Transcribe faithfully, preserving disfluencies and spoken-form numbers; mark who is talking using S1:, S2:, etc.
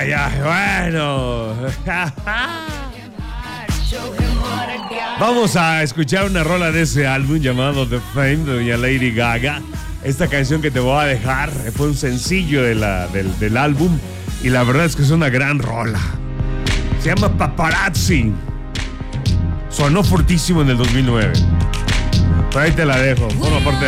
S1: ay, ay, bueno. Vamos a escuchar una rola de ese álbum llamado The Fame de doña Lady Gaga. Esta canción que te voy a dejar fue un sencillo de la, del, del álbum y la verdad es que es una gran rola. Se llama Paparazzi. Sonó fortísimo en el dos mil nueve. Por ahí te la dejo. Forma parte